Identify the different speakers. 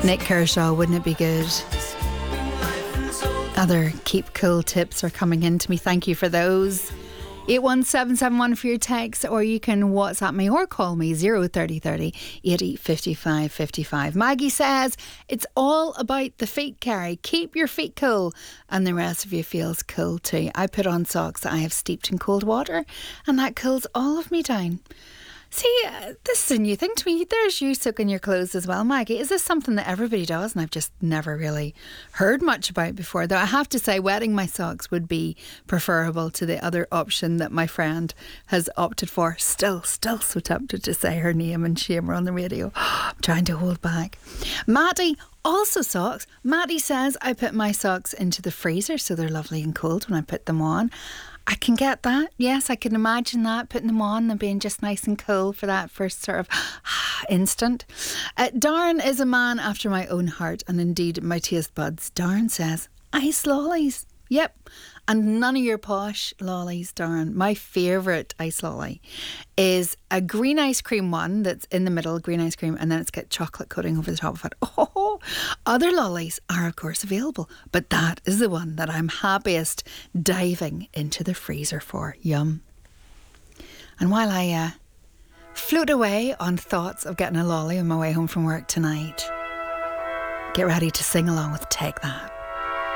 Speaker 1: Nick Kershaw, wouldn't it be good? Other keep cool tips are coming in to me. Thank you for those. 81771 for your text, or you can WhatsApp me or call me 03030 80 55 55. Maggie says it's all about the feet, Carrie. Keep your feet cool and the rest of you feels cool too. I put on socks that I have steeped in cold water and that cools all of me down. See, this is a new thing to me. There's you soaking your clothes as well, Maggie. Is this something that everybody does and I've just never really heard much about before? Though I have to say, wetting my socks would be preferable to the other option that my friend has opted for. Still so tempted to say her name and shame her on the radio. I'm trying to hold back. Maddie, also socks. Maddie says I put my socks into the freezer so they're lovely and cold when I put them on. I can get that. Yes, I can imagine that, putting them on and being just nice and cool for that first sort of instant. Darren is a man after my own heart and indeed my taste buds. Darren says, ice lollies. Yep. And none of your posh lollies, Darren. My favourite ice lolly is a green ice cream one that's in the middle, green ice cream, and then it's got chocolate coating over the top of it. Oh, other lollies are of course available, but that is the one that I'm happiest diving into the freezer for. Yum. And while I float away on thoughts of getting a lolly on my way home from work tonight, get ready to sing along with Take That.